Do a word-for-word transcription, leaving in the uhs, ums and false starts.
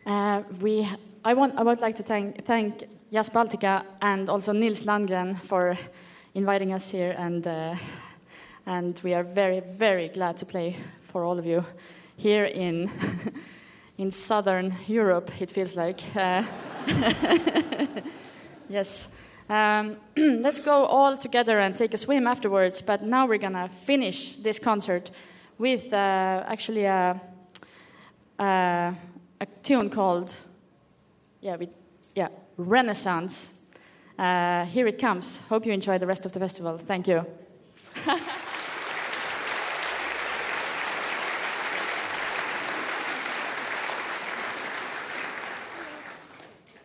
Uh, we, I, want, I would like to thank, thank Jazz Baltica and also Nils Landgren for inviting us here, and, uh, and we are very, very glad to play for all of you here in, in Southern Europe, it feels like. Uh, yes. Um, let's go all together and take a swim afterwards, but now we're gonna finish this concert with uh, actually a, a, a tune called yeah, with, yeah, Renaissance. Uh, here it comes. Hope you enjoy the rest of the festival. Thank you.